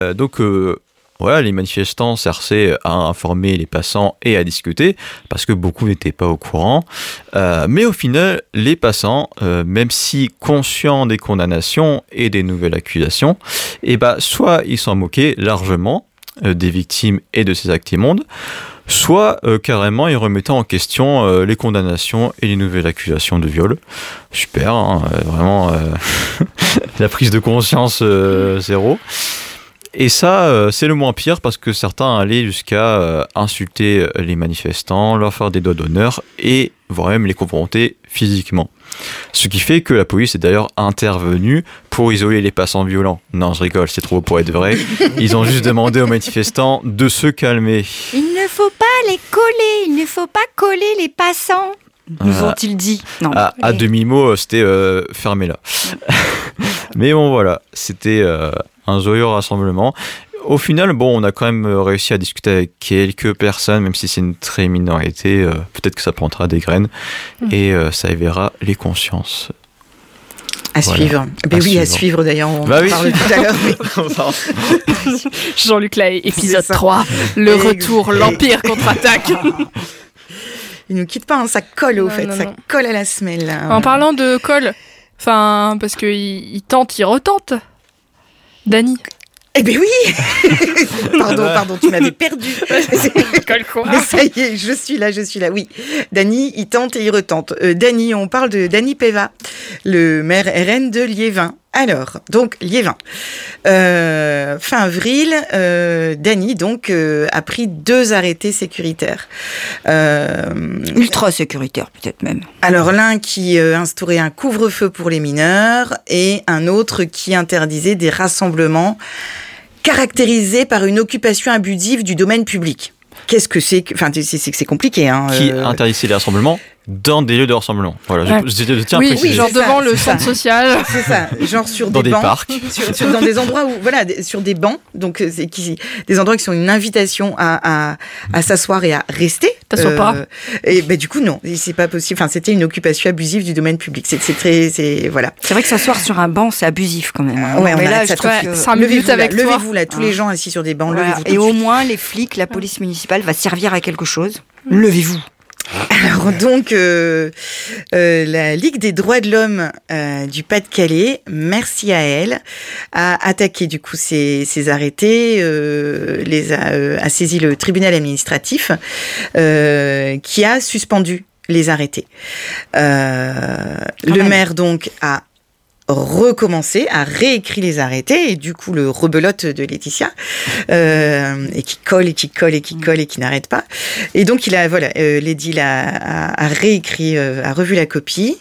Voilà, les manifestants cherchaient à informer les passants et à discuter, parce que beaucoup n'étaient pas au courant. Mais au final, les passants, même si conscients des condamnations et des nouvelles accusations, soit ils s'en moquaient largement des victimes et de ces actes immondes, soit carrément ils remettaient en question les condamnations et les nouvelles accusations de viol. Super, hein, vraiment, la prise de conscience zéro. Et ça, c'est le moins pire parce que certains allaient jusqu'à insulter les manifestants, leur faire des doigts d'honneur et voire même les confronter physiquement. Ce qui fait que la police est d'ailleurs intervenue pour isoler les passants violents. Non, je rigole, c'est trop beau pour être vrai. Ils ont juste demandé aux manifestants de se calmer. Il ne faut pas les coller, il ne faut pas coller les passants. Nous ont-ils dit. Non. À demi-mot, c'était fermez-la. Mais bon, voilà, c'était un joyeux rassemblement. Au final, on a quand même réussi à discuter avec quelques personnes, même si c'est une très minorité. Peut-être que ça plantera des graines et ça éveillera les consciences. À suivre. À suivre d'ailleurs, on en parlait tout à l'heure. Jean-Luc Lahaye, épisode 3, le retour, l'Empire contre-attaque. Il ne nous quitte pas, hein, ça colle ça colle à la semelle. En parlant de colle, parce qu'il tente, il retente. Dany. Eh bien oui. Pardon, tu m'avais perdu. Colle quoi ? Mais ça y est, je suis là, oui. Dany, il tente et il retente. Dany, on parle de Dany Péva, le maire RN de Liévin. Alors, donc, Liévin. Fin avril, Dany, a pris 2 arrêtés sécuritaires. Ultra sécuritaires, peut-être même. Alors, l'un qui instaurait un couvre-feu pour les mineurs et un autre qui interdisait des rassemblements caractérisés par une occupation abusive du domaine public. Qu'est-ce que c'est que... c'est compliqué. Hein, Qui interdisait les rassemblements dans des lieux de rassemblement. Voilà, je tiens à préciser. Oui, genre devant le centre social. C'est ça, genre sur dans des bancs, parcs. Dans des endroits où, sur des bancs, donc des endroits qui sont une invitation à s'asseoir et à rester. T'assois pas. Et du coup, non, c'est pas possible. Enfin, c'était une occupation abusive du domaine public. Voilà. C'est vrai que s'asseoir sur un banc, c'est abusif quand même. Ouais, mais là, je trouve que... Levez-vous là, tous les gens assis sur des bancs, levez-vous. Et au moins, les flics, la police municipale va servir à quelque chose. Levez-vous. Alors donc, la Ligue des droits de l'homme du Pas-de-Calais, merci à elle, a attaqué du coup ces arrêtés, a saisi le tribunal administratif qui a suspendu les arrêtés. Le maire donc a recommencer, a réécrit les arrêtés et du coup le rebelote de Laetitia et qui colle et qui colle et qui colle et qui n'arrête pas. Et donc il a l'édile a réécrit, a revu la copie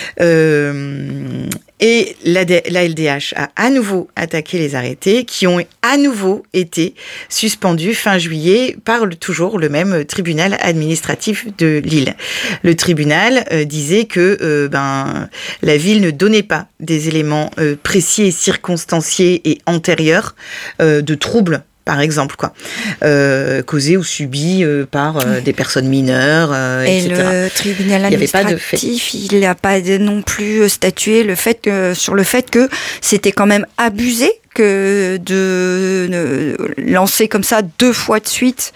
et la LDH a à nouveau attaqué les arrêtés qui ont à nouveau été suspendus fin juillet par toujours le même tribunal administratif de Lille. Le tribunal disait que la ville ne donnait pas des éléments précis et circonstanciés et antérieurs de troubles, par exemple, causés ou subis par des personnes mineures, et etc. Le tribunal administratif, il n'a pas non plus statué sur le fait que c'était quand même abusé que de lancer comme ça 2 fois de suite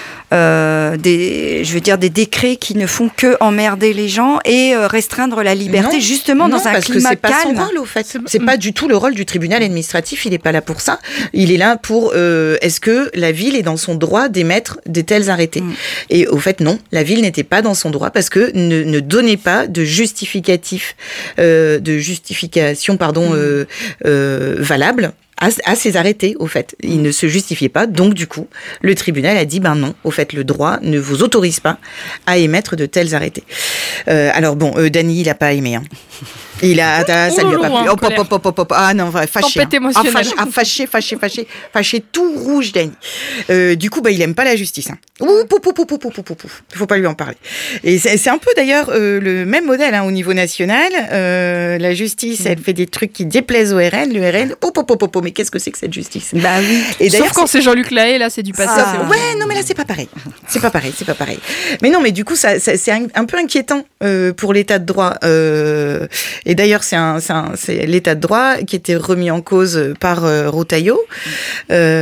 des décrets qui ne font que emmerder les gens et restreindre la liberté dans un climat calme. Non, parce que c'est pas son rôle, au fait. C'est pas du tout le rôle du tribunal administratif. Il n'est pas là pour ça. Il est là pour est-ce que la ville est dans son droit d'émettre de tels arrêtés. Et au fait, non, la ville n'était pas dans son droit parce que ne donnait pas de justification valable à ces arrêtés, au fait. Il ne se justifiait pas, donc du coup, le tribunal a dit, non, au fait, le droit ne vous autorise pas à émettre de tels arrêtés. Alors bon, Dany, il n'a pas aimé, hein. Il a, ça lui a pas plu. Ah non, fâché. Fâché, tout rouge, Dany. Du coup, il aime pas la justice. Hein. Faut pas lui en parler. Et c'est un peu d'ailleurs le même modèle au niveau national. La justice, elle fait des trucs qui déplaisent au RN. Le RN, mais qu'est-ce que c'est que cette justice ? Bah oui. Et sauf quand c'est Jean-Luc Lahaye, là, c'est du passé. Ouais, non, mais là, c'est pas pareil. C'est pas pareil. Mais non, mais du coup, ça c'est un peu inquiétant pour l'état de droit. Et d'ailleurs, c'est l'état de droit qui était remis en cause par Rotaillot.